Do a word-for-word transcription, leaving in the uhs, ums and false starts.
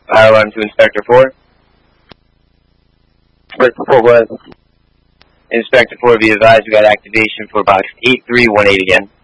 Fire alarm to Inspector four. Inspector four, go ahead. Inspector four, be advised we got activation for box eight three one eight again.